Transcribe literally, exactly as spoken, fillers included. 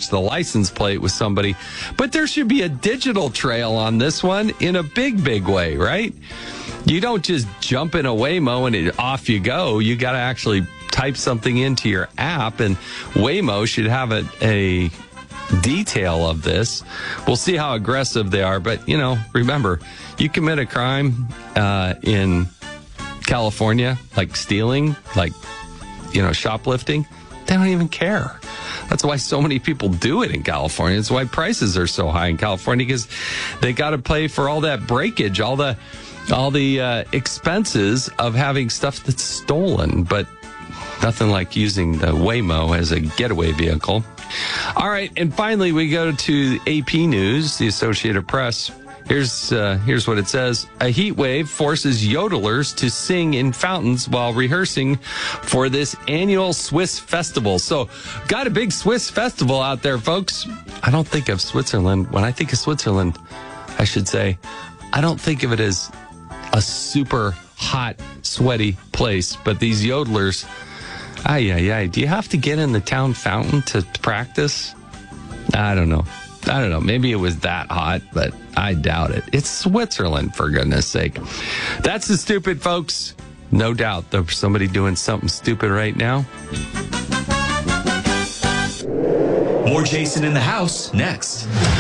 match the license plate with somebody. But there should be a digital trail on this one in a big, big way, right? You don't just jump in a Waymo and it, off you go. You got to actually type something into your app, and Waymo should have a, a detail of this. We'll see how aggressive they are. But, you know, remember, you commit a crime uh, in California, like stealing, like, you know, shoplifting, they don't even care. That's why so many people do it in California. It's why prices are so high in California, because they got to pay for all that breakage, all the all the uh, expenses of having stuff that's stolen. But nothing like using the Waymo as a getaway vehicle. All right, and finally we go to A P News, the Associated Press. Here's uh, here's what it says. A heat wave forces yodelers to sing in fountains while rehearsing for this annual Swiss festival. So, got a big Swiss festival out there, folks. I don't think of Switzerland. When I think of Switzerland, I should say, I don't think of it as a super hot, sweaty place. But these yodelers, ay, ay, ay. Do you have to get in the town fountain to practice? I don't know. I don't know. Maybe it was that hot, but I doubt it. It's Switzerland, for goodness sake. That's the stupid, folks. No doubt there's somebody doing something stupid right now. More Jason in the House next.